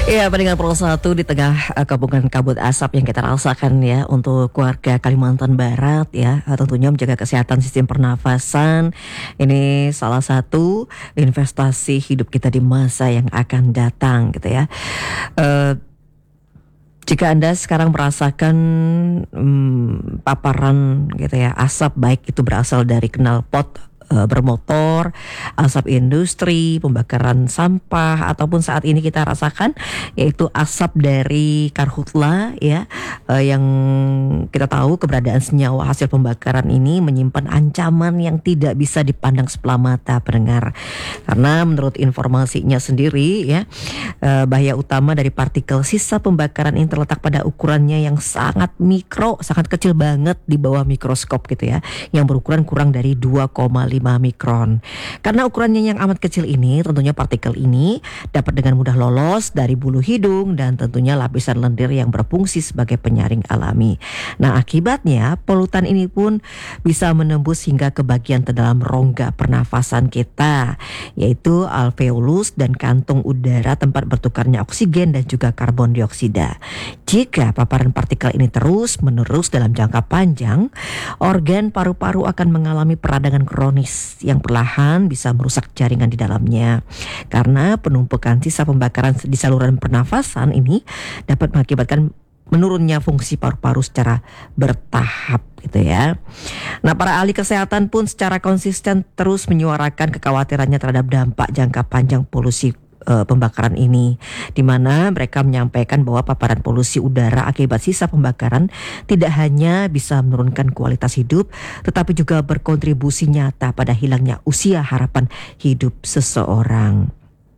Iya, pendengar Pro 1 di tengah kepungan kabut asap yang kita rasakan ya untuk keluarga Kalimantan Barat ya, tentunya menjaga kesehatan sistem pernafasan. Ini salah satu investasi hidup kita di masa yang akan datang gitu ya. Eh, Jika Anda sekarang merasakan paparan gitu ya, asap baik itu berasal dari knalpot bermotor, asap industri, pembakaran sampah, ataupun saat ini kita rasakan yaitu asap dari karhutla ya, yang kita tahu keberadaan senyawa hasil pembakaran ini menyimpan ancaman yang tidak bisa dipandang sebelah mata pendengar. Karena menurut informasinya sendiri ya, bahaya utama dari partikel sisa pembakaran ini terletak pada ukurannya yang sangat mikro, sangat kecil banget di bawah mikroskop gitu ya, yang berukuran kurang dari 2,5 mikron. Karena ukurannya yang amat kecil ini, tentunya partikel ini dapat dengan mudah lolos dari bulu hidung dan tentunya lapisan lendir yang berfungsi sebagai penyaring alami. Nah, akibatnya polutan ini pun bisa menembus hingga ke bagian terdalam rongga pernafasan kita, yaitu alveolus dan kantung udara tempat bertukarnya oksigen dan juga karbon dioksida. Jika paparan partikel ini terus menerus dalam jangka panjang, organ paru-paru akan mengalami peradangan kronis yang perlahan bisa merusak jaringan di dalamnya. Karena penumpukan sisa pembakaran di saluran pernafasan ini dapat mengakibatkan menurunnya fungsi paru-paru secara bertahap gitu ya. Nah, para ahli kesehatan pun secara konsisten terus menyuarakan kekhawatirannya terhadap dampak jangka panjang polusi pembakaran ini, di mana mereka menyampaikan bahwa paparan polusi udara akibat sisa pembakaran tidak hanya bisa menurunkan kualitas hidup, tetapi juga berkontribusi nyata pada hilangnya usia harapan hidup seseorang.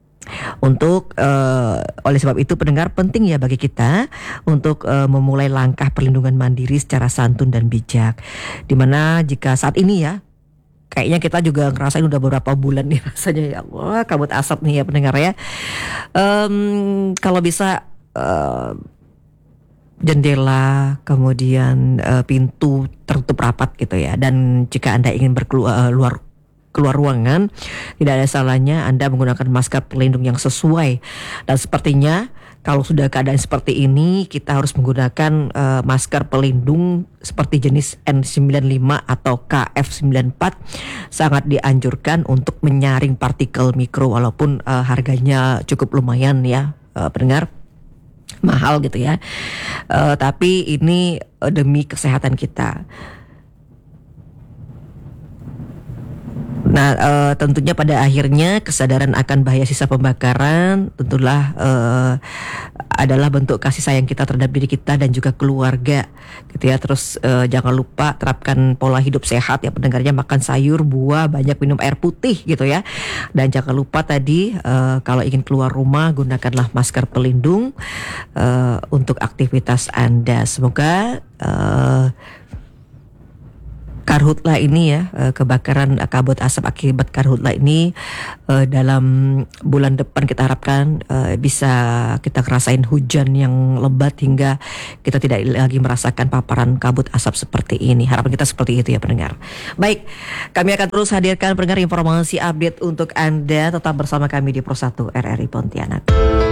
Oleh sebab itu pendengar, penting ya bagi kita untuk memulai langkah perlindungan mandiri secara santun dan bijak, di mana jika saat ini ya, kayaknya kita juga ngerasain udah beberapa bulan nih rasanya ya Allah kabut asap nih ya pendengar ya. Kalau bisa jendela kemudian pintu tertutup rapat gitu ya. Dan jika Anda ingin keluar ruangan, tidak ada salahnya Anda menggunakan masker pelindung yang sesuai. Dan sepertinya kalau sudah keadaan seperti ini, kita harus menggunakan masker pelindung seperti jenis N95 atau KF94. Sangat dianjurkan untuk menyaring partikel mikro, walaupun harganya cukup lumayan ya pendengar, mahal gitu ya. Tapi ini demi kesehatan kita. Nah, tentunya pada akhirnya kesadaran akan bahaya sisa pembakaran tentulah adalah bentuk kasih sayang kita terhadap diri kita dan juga keluarga gitu ya. Terus jangan lupa terapkan pola hidup sehat ya pendengarnya, makan sayur, buah, banyak minum air putih gitu ya. Dan jangan lupa tadi kalau ingin keluar rumah gunakanlah masker pelindung untuk aktivitas Anda. Semoga karhutla ini ya, kebakaran kabut asap akibat karhutla ini dalam bulan depan kita harapkan bisa kita ngerasain hujan yang lebat hingga kita tidak lagi merasakan paparan kabut asap seperti ini. Harapan kita seperti itu ya pendengar. Baik, kami akan terus hadirkan pendengar informasi update untuk Anda. Tetap bersama kami di Pro 1 RRI Pontianak.